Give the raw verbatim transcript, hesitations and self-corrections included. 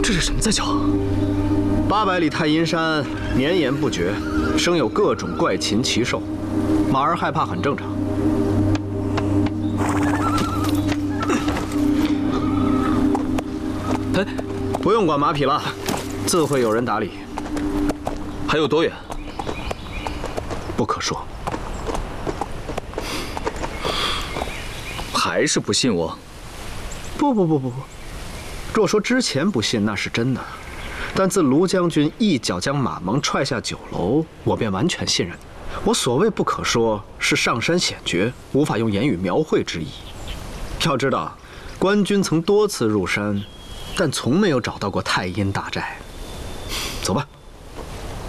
这是什么在叫？ 八百里太阴山绵延不绝，生有各种怪禽奇兽，马儿害怕很正常。 哎， 不用管马匹了，自会有人打理。 还有多远？ 不可说。 还是不信我？ 不不不不不，若说之前不信，那是真的。但自卢将军一脚将马蒙踹下酒楼，我便完全信任。我所谓不可说，是上山险绝，无法用言语描绘之意。要知道，官军曾多次入山，但从没有找到过太阴大寨。走吧。